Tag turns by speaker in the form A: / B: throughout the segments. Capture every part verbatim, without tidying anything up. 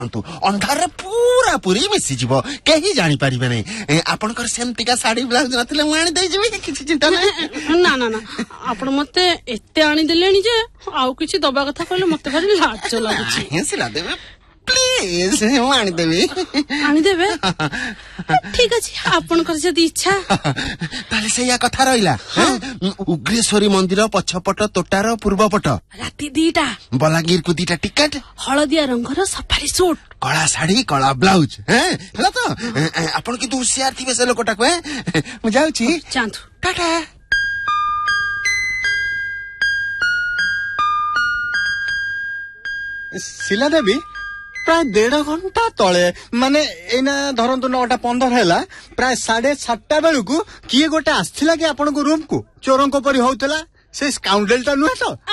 A: अंधार पूरा पूरी मिसीଯିव कहीं जानी पारिबे नहीं आपनकर सेमतिका साड़ी ब्लाउज नथिले मु आनी देई जेबे किछि चिंता नहीं
B: ना ना ना आपण मते एते आनी देलेनी जे आउ किछि दबा कथा कहले मते भारी लाज लागुछि
A: हेसिला देबे प्लीज मु आनी देबे
B: आनी देबे ठीक अछि आपनकर जदी इच्छा
A: ताले सेया कथा रहिला उग्रेश्वरी मंदिर पछपट तोटार पूर्वपट
B: राती दीटा
A: बलांगीर को दीटा टिकट
B: हळदिया रंगर सफारी सूट
A: कला साड़ी कला ब्लाउज हैं हला तो आपण किंतु होशियार थिबे से लोकटा को मु जाउची
B: चांदू
A: टाटा
C: शिला देवी प्राय डेढ़ घंटा तले माने एना धरंतु नौटा पंदर हैला प्राय साढ़े सातटा बेलू को किए गोटे आसथिला कि आपण को रूम को चोरंको परी होउतला से स्काउंडल ता नुहे तो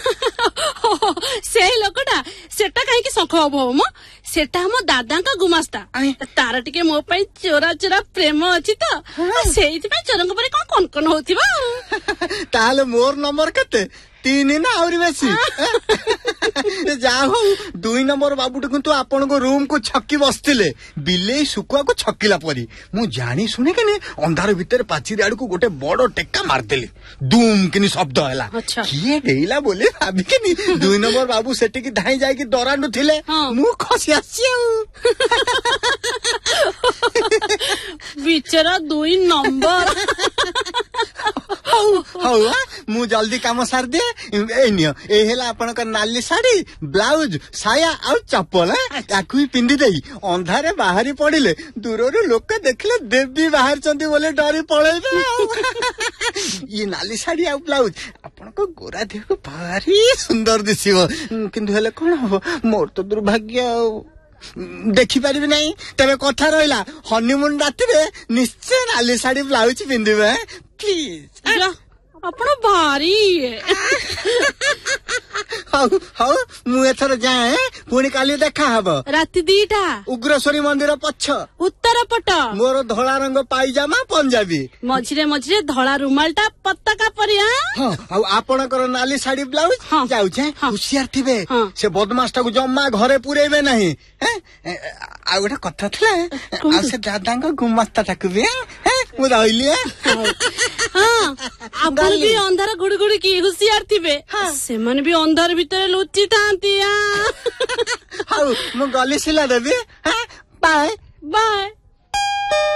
B: से लोकटा सेटा काहे कि सख हबो म सेटा हम दादा का गुमास्ता तार टिके मो पई चोरा चोरा प्रेम अछि तो सेइति पई चोरंको परी कोन कोन कोन होतिबा
C: ताले मोर नंबर कते तीन ना आउरी बेसी जा हो दुई नंबर बाबूटे किंतु आपण को रूम को छक्की बसतिले बिलेई सुकुआ को छक्कीला परी मु जानी सुने के ने अंधार भीतर पाचिरी आड़ को गोटे बड़ टेक्का मारदेली दूम किनी शब्द हैला किए डेइला बोले भाबी के दुई नंबर बाबू सेठी की धाई जाई की दरांडु थिले मु खसी आसी
B: बिचारा दुई नंबर
C: हौ हौ मु जल्दी काम सार दे ए नियो ए हेला आपण का नाली साड़ी ब्लाउज साया और चप्पल याकू पिंदी देई अंधारे बाहरी पड़िले दूरରୁ लोक देखले देवी बाहर चंदी बोले डरी पळेबे ये नाली साड़ी और ब्लाउज आपण को गोरा देह को भारी सुंदर दिसिबो किंतु हेले कोन हो मोर तो दुर्भाग्य देखि पारिबे नहीं तबे कथा रहिला हनीमून राती निश्चय नाली साड़ी ब्लाउज पिंदिबे प्लीज
B: आपण भारी
C: हाउ हाउ मु एथर जाए पुणी काली देखा हबो
B: राती दीटा
C: उग्रश्वरी मंदिर पछ
B: उत्तर पट
C: मोर धोला रंग पाइजामा पंजाबी
B: मझिरे मझिरे धोला रुमालटा पताका परी हां
C: हाउ आपणकर नाली साड़ी ब्लाउज जाउ छे होशियार थिबे से बदमाशटा को जम्मा घरे पुरेबे नहीं हैं आ गोटा कथा थला आ से दादा को गुमास्ता टाकबे हैं मु रहइली
B: हां आपण भी अंधार गुड़ी गुड़ी की होशियार थिबे से मन भी अंधार भीतर लुचि थांती हां
C: हाउ मु गली सिला देबी हां बाय
B: बाय